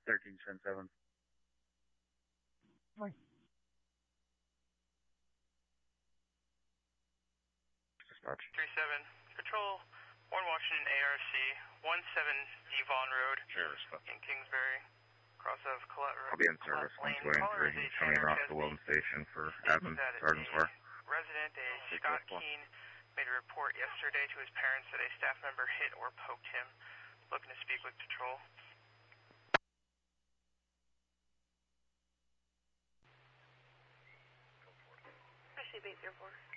13-7. Right. Dispatch. 3-7. Patrol 1 Washington ARC 17 Devon Road in Kingsbury. Cross of Colette Road. I'll be in service 123, Tony Rock to Weldon Station for admin, Sergeant's Bar. Resident, Scott Keene, made a report yesterday to his parents that a staff member hit or poked him. Looking to speak with Patrol. Receive 804.